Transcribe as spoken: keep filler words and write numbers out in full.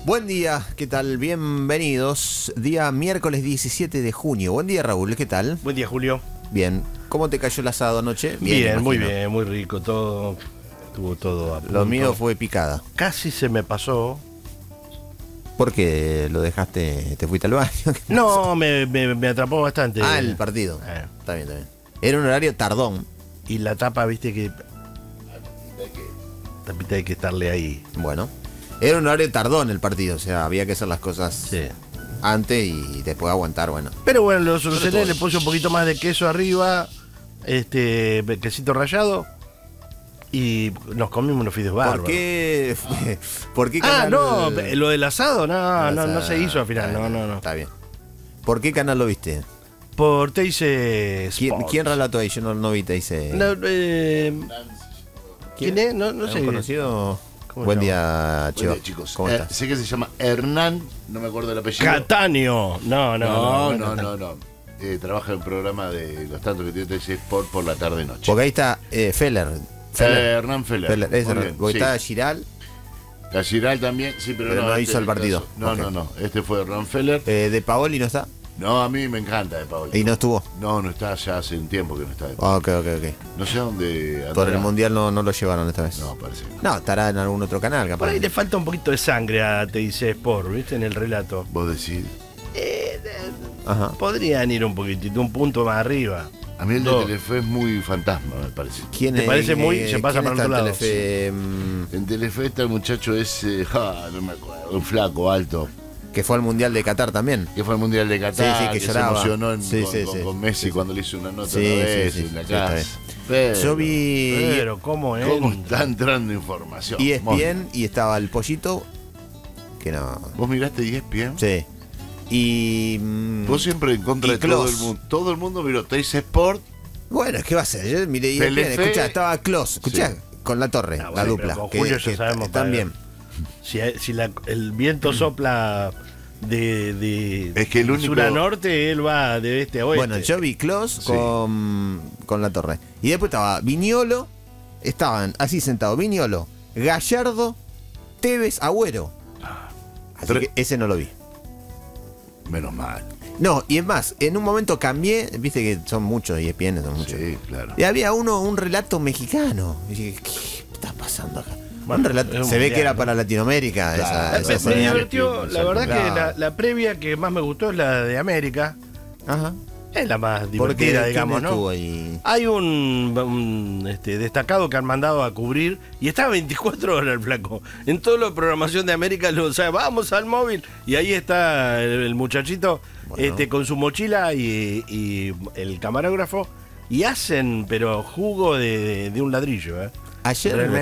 Buen día, ¿qué tal? Bienvenidos. Día miércoles diecisiete de junio. Buen día, Raúl, ¿qué tal? Buen día, Julio. Bien. ¿Cómo te cayó el asado anoche? Bien, Bien, muy bien, muy rico. Todo estuvo todo a punto. Lo mío fue picada. Casi se me pasó. ¿Por qué lo dejaste? ¿Te fuiste al baño? No, me, me, me atrapó bastante. Ah, el partido. Eh. Está bien, está bien. Era un horario tardón. Y la tapa, viste que... Tapita hay que estarle ahí. Bueno. Era un horario tardón el partido, o sea, había que hacer las cosas Sí. antes y después aguantar, bueno. Pero bueno, lo solucioné, le puse un poquito más de queso arriba, este quesito rallado, y nos comimos unos fideos bárbaros. ¿Por qué? ¿Por qué Ah, canal? no, lo del asado, no, El no, no asado. se hizo al final, no, no, no. Está bien. ¿Por qué canal lo viste? Por Teise ¿Quién, Sports. ¿quién relató ahí? Yo no, no vi Teise. No, eh, ¿Quién es? No, no ¿Es sé. un conocido? ¿Cómo Buen se día, Chivo. Buen día, chicos. ¿Cómo Eh, estás? sé que se llama Hernán, no me acuerdo el apellido. Cataño. No, no, No, no. no, no, no. Eh, trabaja en el programa de los tantos que tiene T C Sport por la tarde noche. Porque ahí está eh, Feller. Feller. Eh, Hernán Feller. Feller, ese Muy no. bien, Porque sí. está Giral, Galliral también, sí, pero, Pero no, no este- hizo el partido. este- No, Ok. no, no. Este fue Hernán Feller. eh, de Paoli no está. No, a mí me encanta de Paolo. Y no estuvo. No, no está, ya hace un tiempo que no está de Paolo. Ok, ok, ok. No sé a dónde. Por el andará. Mundial no, no lo llevaron esta vez. No, parece que no. No, estará en algún otro canal, capaz. Por ahí le falta un poquito de sangre a Teise Sport, ¿viste? En el relato. Vos decís. Ajá. Podrían ir un poquitito, un punto más arriba. A mí el de Dos. Telefe es muy fantasma, me parece. ¿Quién ¿Te es? parece muy- eh, se pasa quién para está otro en lado? Telefe? Mm, En Telefe está el muchacho ese, ja, no me acuerdo, un flaco, alto. que fue al Mundial de Qatar también. Que fue al Mundial de Qatar, Sí, sí, que que, lloraba. se emocionó en- Sí, con, sí, con- sí. con Messi Sí, sí. cuando le hizo una nota Sí, una sí, vez sí, en la sí, está casa. bien. Pero, Yo vi Pero, ¿cómo es? ¿Cómo está entrando información? E S Vos- P N y estaba el pollito, que no. ¿Vos miraste E S P N? Sí. Y. mm, Vos siempre en contra y de todo Klos. el mundo. Todo el mundo miró Teis Sport. Bueno, ¿qué va a ser? Yo miré E S P N, Telefe. escuchá, estaba Klos, escuchá, Sí. con la torre, Ah, la bueno, dupla. pero con que- Julio ya que sabemos están para- bien. Si, si la- el viento sopla de, de Es que el de único- sur a norte, él va de este a oeste. Bueno, yo vi Klos Sí. con, con la torre. Y después estaba Viñolo, estaban así sentados, Viñolo, Gallardo, Tevez, Agüero. Así Pero- que ese no lo vi. Menos mal. No, y es más, en un momento cambié, viste que son muchos E S P N, son muchos. Sí, claro. Y había uno, un relato mexicano. Y dije, ¿qué está pasando acá? Bueno, un relato, es un se ve mundial, que era ¿no? para Latinoamérica Claro. esa, Me- esa me, me señal. divirtió, la verdad que Claro. la, la previa que más me gustó es la de América. Ajá. Es la más Porque divertida, ¿quién digamos, ¿no? estuvo ahí? Hay un, un, este, destacado que han mandado a cubrir y está veinticuatro horas el flaco. En toda la programación de América, lo, o sea, vamos al móvil y ahí está el, el muchachito Bueno. este, con su mochila y, y el camarógrafo y hacen, pero jugo de, de- de un ladrillo. ¿eh? Ayer Realmente